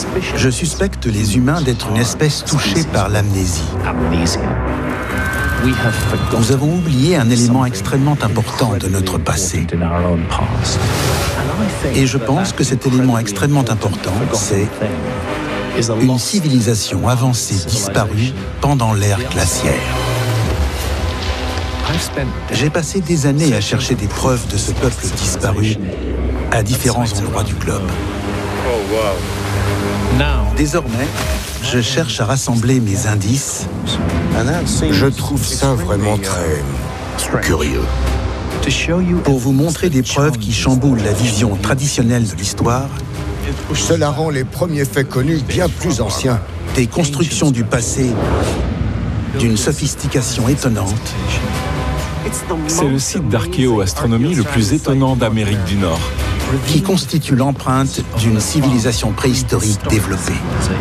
Je suspecte les humains d'être une espèce touchée par l'amnésie. Nous avons oublié un élément extrêmement important de notre passé. Et je pense que cet élément extrêmement important, c'est une civilisation avancée disparue pendant l'ère glaciaire. J'ai passé des années à chercher des preuves de ce peuple disparu à différents endroits du globe. Désormais, je cherche à rassembler mes indices. Je trouve ça vraiment très curieux. Pour vous montrer des preuves qui chamboulent la vision traditionnelle de l'histoire, Cela rend les premiers faits connus bien plus anciens. des constructions du passé d'une sophistication étonnante, C'est le site d'archéoastronomie le plus étonnant d'Amérique du Nord. qui constitue l'empreinte d'une civilisation préhistorique développée.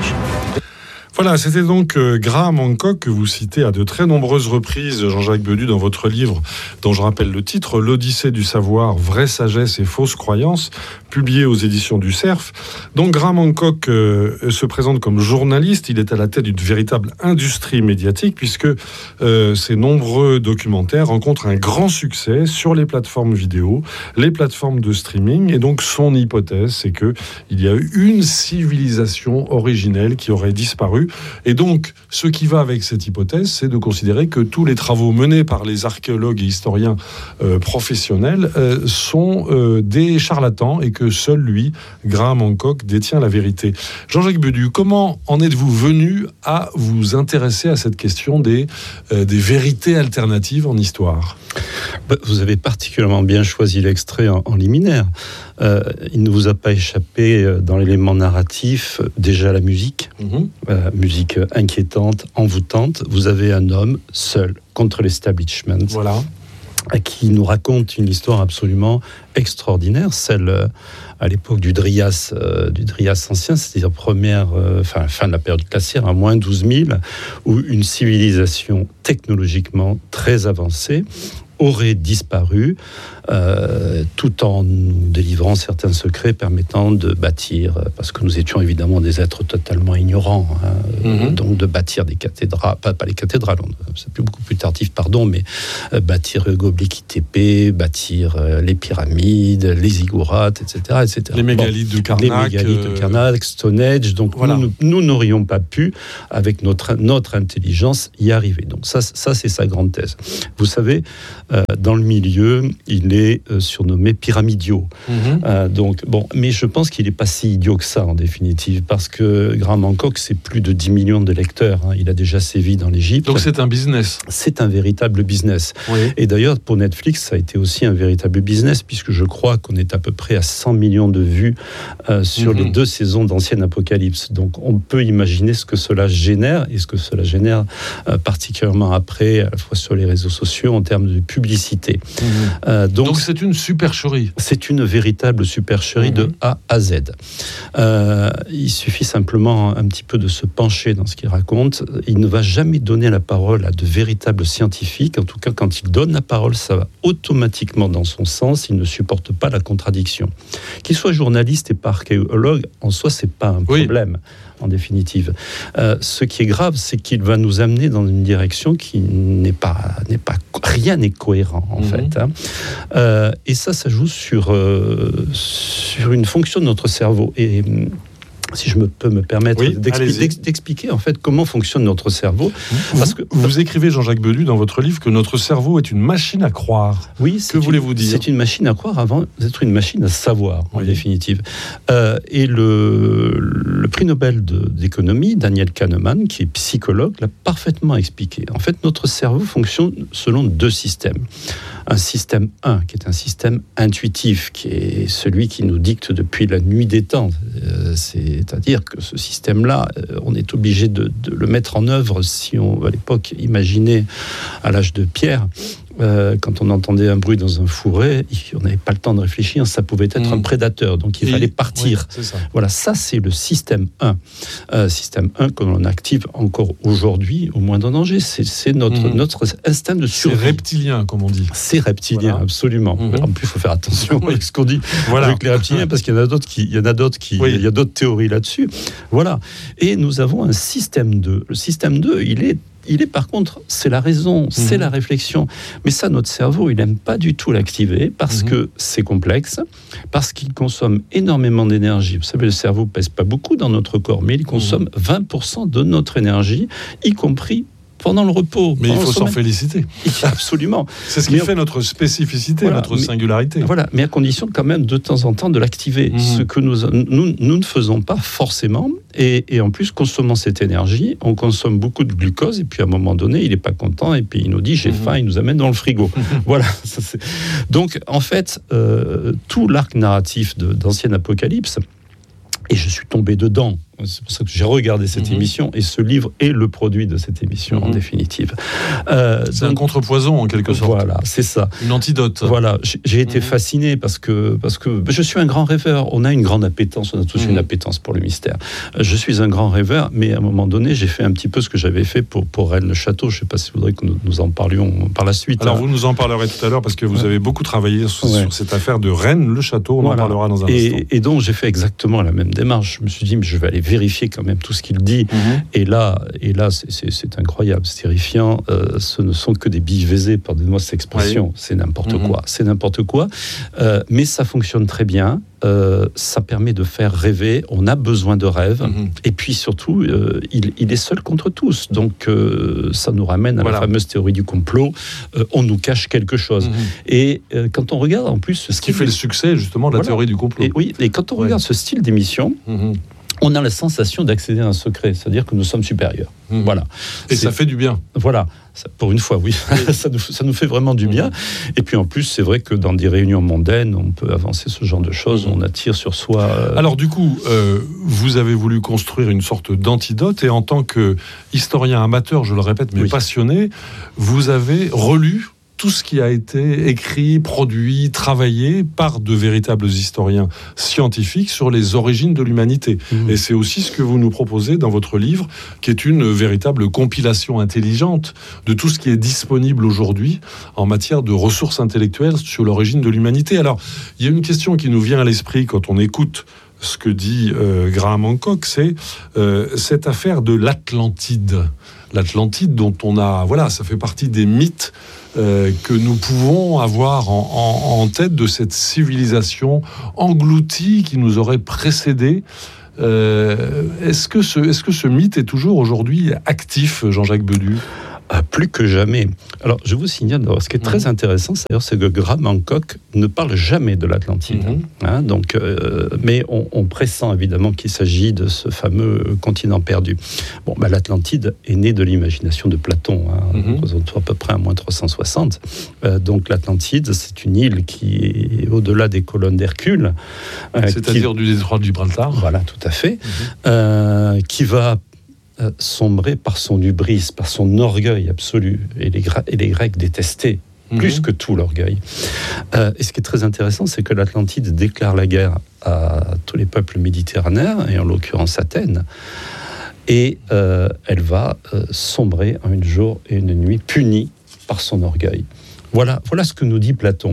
Voilà, c'était donc Graham Hancock que vous citez à de très nombreuses reprises, Jean-Jacques Bedu, dans votre livre, dont je rappelle le titre, L'Odyssée du savoir, vraie sagesse et fausses croyances, publié aux éditions du Cerf. Donc Graham Hancock se présente comme journaliste, il est à la tête d'une véritable industrie médiatique, puisque ses nombreux documentaires rencontrent un grand succès sur les plateformes vidéo, les plateformes de streaming, et donc son hypothèse, c'est qu'il y a eu une civilisation originelle qui aurait disparu. Et donc, ce qui va avec cette hypothèse, c'est de considérer que tous les travaux menés par les archéologues et historiens professionnels sont des charlatans et que seul lui, Graham Hancock, détient la vérité. Jean-Jacques Bedu, comment en êtes-vous venu à vous intéresser à cette question des vérités alternatives en histoire ? Vous avez particulièrement bien choisi l'extrait en liminaire. Il ne vous a pas échappé dans l'élément narratif déjà la musique, musique inquiétante, envoûtante. Vous avez un homme seul contre l'establishment, Voilà. qui nous raconte une histoire absolument extraordinaire, celle à l'époque du Dryas ancien, c'est-à-dire fin de la période glaciaire, à moins 12 000, où une civilisation technologiquement très avancée aurait disparu, tout en nous délivrant certains secrets permettant de bâtir, parce que nous étions évidemment des êtres totalement ignorants, donc de bâtir des cathédrales, pas les cathédrales, c'est beaucoup plus tardif, mais bâtir Göbekli Tepe, bâtir les pyramides, les ziggourats, etc. Les mégalithes de Karnak. Stonehenge, donc voilà. Nous n'aurions pas pu, avec notre intelligence, y arriver. Donc ça c'est sa grande thèse. Vous savez, dans le milieu, il est surnommé pyramidio. Mais je pense qu'il n'est pas si idiot que ça, en définitive, parce que Graham Hancock, c'est plus de 10 millions de lecteurs. Il a déjà sévi dans l'Égypte. Donc c'est un business. C'est un véritable business. Oui. Et d'ailleurs, pour Netflix, ça a été aussi un véritable business, puisque je crois qu'on est à peu près à 100 millions de vues sur les 2 saisons d'Ancienne Apocalypse. Donc on peut imaginer ce que cela génère, et ce que cela génère particulièrement après, à la fois sur les réseaux sociaux, en termes de publicité. Donc c'est une supercherie. C'est une véritable supercherie de A à Z. Il suffit simplement un petit peu de se pencher dans ce qu'il raconte. Il ne va jamais donner la parole à de véritables scientifiques. En tout cas, quand il donne la parole, ça va automatiquement dans son sens. Il ne supporte pas la contradiction. Qu'il soit journaliste et pas archéologue, en soi, c'est pas un problème. En définitive. Ce qui est grave, c'est qu'il va nous amener dans une direction qui n'est pas rien n'est cohérent en fait. Et ça joue sur une fonction de notre cerveau. Et si je peux me permettre d'expliquer en fait comment fonctionne notre cerveau. Parce que vous écrivez, Jean-Jacques Bedu, dans votre livre, que notre cerveau est une machine à croire. Oui, que voulez-vous dire ? C'est une machine à croire avant d'être une machine à savoir, en définitive. Et le prix Nobel d'économie, Daniel Kahneman, qui est psychologue, l'a parfaitement expliqué. En fait, notre cerveau fonctionne selon 2 systèmes. Un système 1, qui est un système intuitif, qui est celui qui nous dicte depuis la nuit des temps. C'est-à-dire que ce système-là, on est obligé de le mettre en œuvre si on, à l'époque, imaginait à l'âge de pierre, quand on entendait un bruit dans un fourré, on n'avait pas le temps de réfléchir, ça pouvait être un prédateur, donc il fallait partir. Oui, c'est ça. Voilà, ça c'est le système 1. Système 1 que l'on active encore aujourd'hui au moindre danger. C'est notre instinct de survie. C'est reptilien, comme on dit. C'est reptilien, voilà. Absolument. En plus, il faut faire attention avec ce qu'on dit avec les reptiliens, parce qu'il y en a d'autres il y a d'autres théories là-dessus. Voilà. Et nous avons un système 2. Le système 2, il est par contre, c'est la raison, c'est la réflexion. Mais ça, notre cerveau, il n'aime pas du tout l'activer parce que c'est complexe, parce qu'il consomme énormément d'énergie. Vous savez, le cerveau ne pèse pas beaucoup dans notre corps, mais il consomme 20% de notre énergie, y compris pendant le repos. Mais il faut s'en féliciter. Absolument. C'est ce qui fait notre spécificité, notre singularité. Voilà, mais à condition quand même de temps en temps de l'activer. Ce que nous ne faisons pas forcément. Et en plus, consommant cette énergie, on consomme beaucoup de glucose. Et puis à un moment donné, il n'est pas content. Et puis il nous dit j'ai faim, il nous amène dans le frigo. Voilà. Donc en fait, tout l'arc narratif d'Ancienne Apocalypse, et je suis tombé dedans. C'est pour ça que j'ai regardé cette émission, et ce livre est le produit de cette émission, en définitive. C'est un contrepoison, en quelque sorte. Voilà, c'est ça. Une antidote. Voilà, j'ai été fasciné parce que je suis un grand rêveur. On a une grande appétence, on a tous une appétence pour le mystère. Je suis un grand rêveur, mais à un moment donné, j'ai fait un petit peu ce que j'avais fait pour Rennes-le-Château. Je ne sais pas si vous voudrez que nous en parlions par la suite. Alors, vous nous en parlerez tout à l'heure, parce que vous avez beaucoup travaillé sur cette affaire de Rennes-le-Château. On en parlera dans un instant. Et donc, j'ai fait exactement la même démarche. Je me suis dit, mais je vais aller vérifier quand même tout ce qu'il dit. Et là, c'est incroyable, c'est terrifiant. Ce ne sont que des billevesées, pardonnez-moi cette expression. C'est n'importe quoi. C'est n'importe quoi. Mais ça fonctionne très bien. Ça permet de faire rêver. On a besoin de rêves. Et puis surtout, il est seul contre tous. Donc, ça nous ramène à la fameuse théorie du complot. On nous cache quelque chose. Et quand on regarde en plus... Ce qui fait le succès, justement, de la théorie du complot. Et quand on regarde ce style d'émission... on a la sensation d'accéder à un secret, c'est-à-dire que nous sommes supérieurs. Voilà. Et ça fait du bien. Voilà. Pour une fois, oui. ça nous fait vraiment du bien. Et puis en plus, c'est vrai que dans des réunions mondaines, on peut avancer ce genre de choses, on attire sur soi... Alors du coup, vous avez voulu construire une sorte d'antidote, et en tant qu'historien amateur, je le répète, mais passionné, vous avez relu tout ce qui a été écrit, produit, travaillé par de véritables historiens scientifiques sur les origines de l'humanité. Et c'est aussi ce que vous nous proposez dans votre livre, qui est une véritable compilation intelligente de tout ce qui est disponible aujourd'hui en matière de ressources intellectuelles sur l'origine de l'humanité. Alors, il y a une question qui nous vient à l'esprit quand on écoute ce que dit Graham Hancock, c'est cette affaire de l'Atlantide. L'Atlantide dont on a... Voilà, ça fait partie des mythes que nous pouvons avoir en tête de cette civilisation engloutie qui nous aurait précédés. Est-ce que ce mythe est toujours aujourd'hui actif, Jean-Jacques Bedu ? Plus que jamais. Alors, je vous signale, ce qui est très intéressant, c'est que Graham Hancock ne parle jamais de l'Atlantide. Donc, mais on pressent évidemment qu'il s'agit de ce fameux continent perdu. Bon, l'Atlantide est né de l'imagination de Platon, à peu près à moins 360. Donc, l'Atlantide, c'est une île qui est au-delà des colonnes d'Hercule. C'est-à-dire du détroit de Gibraltar. Voilà, tout à fait. Qui va sombrer par son hubris, par son orgueil absolu. Et les Grecs détestaient plus que tout l'orgueil. Et ce qui est très intéressant, c'est que l'Atlantide déclare la guerre à tous les peuples méditerranéens, et en l'occurrence Athènes. Et elle va sombrer en un jour et une nuit, punie par son orgueil. Voilà ce que nous dit Platon.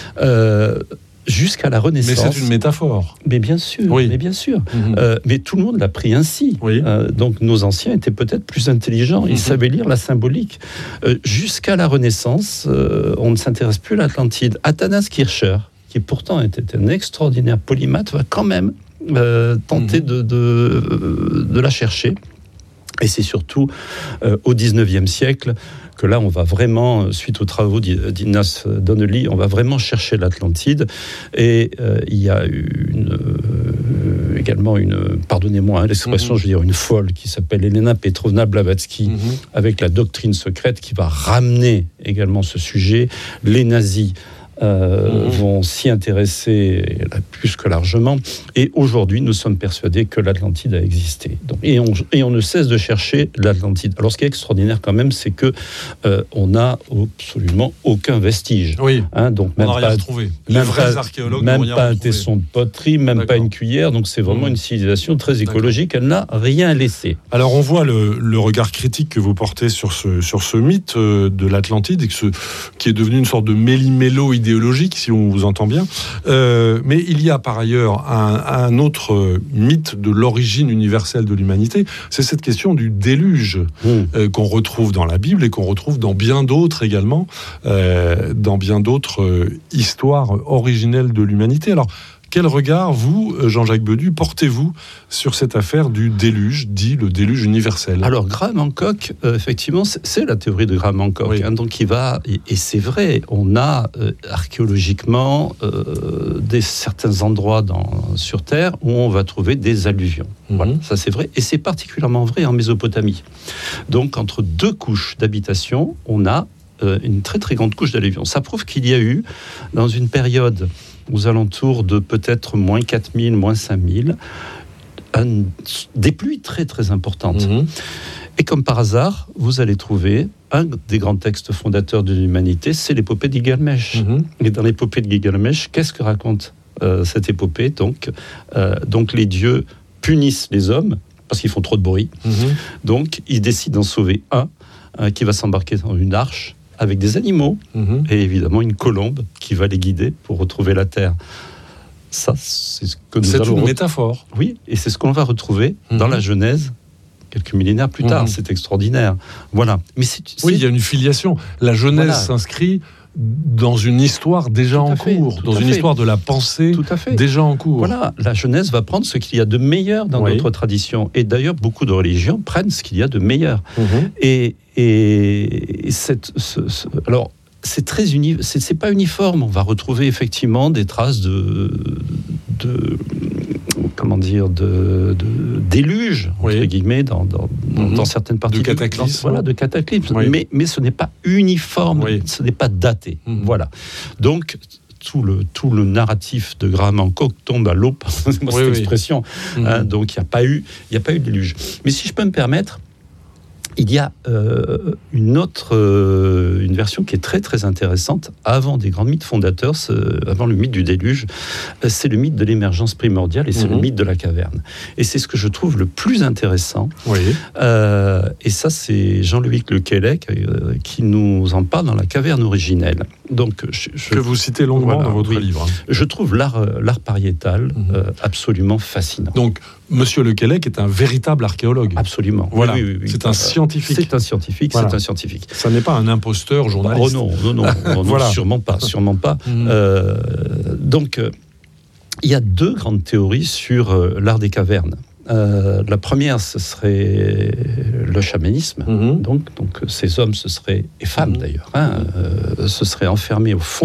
Jusqu'à la Renaissance. Mais c'est une métaphore. Mais bien sûr. Mais tout le monde l'a pris ainsi. Donc nos anciens étaient peut-être plus intelligents. Ils savaient lire la symbolique. Jusqu'à la Renaissance, on ne s'intéresse plus à l'Atlantide. Athanas Kircher, qui pourtant était un extraordinaire polymathe, va quand même tenter de la chercher. Et c'est surtout au XIXe siècle que là, on va vraiment, suite aux travaux d'Ignace Donnelly, on va vraiment chercher l'Atlantide. Et il y a également pardonnez-moi l'expression, je veux dire une folle, qui s'appelle Elena Petrovna Blavatsky, avec la doctrine secrète, qui va ramener également ce sujet. Les nazis vont s'y intéresser plus que largement. Et aujourd'hui, nous sommes persuadés que l'Atlantide a existé. Donc, et on ne cesse de chercher l'Atlantide. Alors, ce qui est extraordinaire quand même, c'est que on n'a absolument aucun vestige. Oui. Donc on n'a rien retrouvé. Les vrais archéologues n'ont rien retrouvé. Même pas un tesson de poterie, même pas une cuillère. Donc, c'est vraiment une civilisation très écologique. Elle n'a rien laissé. Alors, on voit le regard critique que vous portez sur ce mythe de l'Atlantide, qui est devenu une sorte de méli-mélo idéologique, si on vous entend bien. Mais il y a par ailleurs un autre mythe de l'origine universelle de l'humanité. C'est cette question du déluge qu'on retrouve dans la Bible et qu'on retrouve dans bien d'autres également, dans bien d'autres histoires originelles de l'humanité. Alors, quel regard, vous, Jean-Jacques Bedu, portez-vous sur cette affaire du déluge, dit le déluge universel ? Alors, Graham Hancock, effectivement, c'est la théorie de Graham Hancock. Oui. Donc, il va, et c'est vrai, on a archéologiquement certains endroits sur Terre où on va trouver des alluvions. Voilà, ça c'est vrai. Et c'est particulièrement vrai en Mésopotamie. Donc, entre deux couches d'habitation, on a une très très grande couche d'alluvions. Ça prouve qu'il y a eu, dans une période aux alentours de peut-être moins 4000, moins 5000, des pluies très très importantes. Et comme par hasard, vous allez trouver un des grands textes fondateurs de l'humanité, c'est l'épopée de Gilgamesh. Et dans l'épopée de Gilgamesh, qu'est-ce que raconte cette épopée ? Donc les dieux punissent les hommes parce qu'ils font trop de bruit. Donc ils décident d'en sauver un qui va s'embarquer dans une arche avec des animaux, et évidemment une colombe qui va les guider pour retrouver la Terre. Ça, c'est ce que nous allons... C'est une métaphore. Oui, et c'est ce qu'on va retrouver dans la Genèse, quelques millénaires plus tard. C'est extraordinaire. Voilà. Mais oui, il y a une filiation. La Genèse s'inscrit dans une histoire déjà en cours, dans une histoire de la pensée déjà en cours. Voilà, la Genèse va prendre ce qu'il y a de meilleur dans notre tradition. Et d'ailleurs, beaucoup de religions prennent ce qu'il y a de meilleur. Alors, c'est très c'est pas uniforme. On va retrouver effectivement des traces de déluge, entre guillemets, dans certaines parties. De cataclysme. De cataclysme. Mais ce n'est pas uniforme, ce n'est pas daté. Voilà. Donc, tout le narratif de Graham Hancock tombe à l'eau, pardonnez-moi cette expression. Donc, il n'y a pas eu de déluge. Mais si je peux me permettre, il y a une version qui est très très intéressante avant des grands mythes fondateurs, avant le mythe du déluge, c'est le mythe de l'émergence primordiale et c'est le mythe de la caverne. Et c'est ce que je trouve le plus intéressant. Et ça, c'est Jean-Louis Le Quellec qui nous en parle dans La caverne originelle. Donc, que vous citez longuement dans votre livre. Je trouve l'art pariétal absolument fascinant. Donc, Monsieur Le Quellec est un véritable archéologue. Absolument. Voilà. Oui. C'est un scientifique. C'est un scientifique. Ça n'est pas un imposteur journaliste. Non, voilà. Sûrement pas. Donc, il y a deux grandes théories sur l'art des cavernes. La première, ce serait le chamanisme. Donc ces hommes, et femmes d'ailleurs, se seraient enfermés au fond